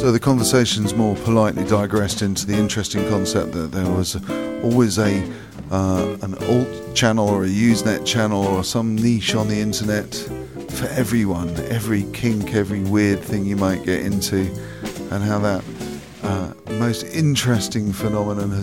So the conversation's more politely digressed into the interesting concept that there was always an alt channel or a Usenet channel or some niche on the internet for everyone, every kink, every weird thing you might get into, and how that most interesting phenomenon